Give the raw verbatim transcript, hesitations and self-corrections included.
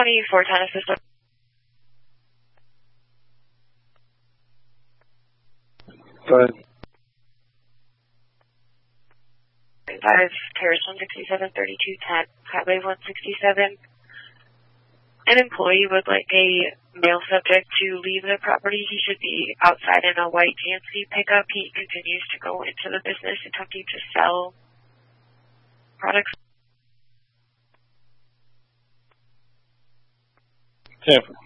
twenty-four ten assistant. Go ahead. Five Terrace one sixty-seven thirty-two ten Highway one sixty-seven. An employee would like a male subject to leave the property. He should be outside in a white G M C pickup. He continues to go into the business attempting to sell products. Tampa.